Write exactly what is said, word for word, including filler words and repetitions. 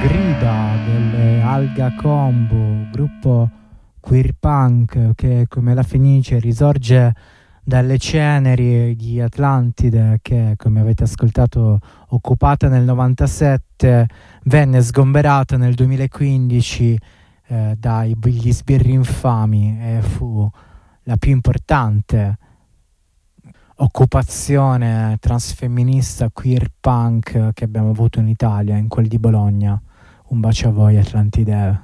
Grida delle Alga Combo, gruppo queer punk che come la Fenice risorge dalle ceneri di Atlantide che, come avete ascoltato, occupata nel novantasette, venne sgomberata nel duemilaquindici eh, dagli sbirri infami e fu la più importante occupazione transfemminista queer punk che abbiamo avuto in Italia, in quel di Bologna. Un bacio a voi, Atlantide.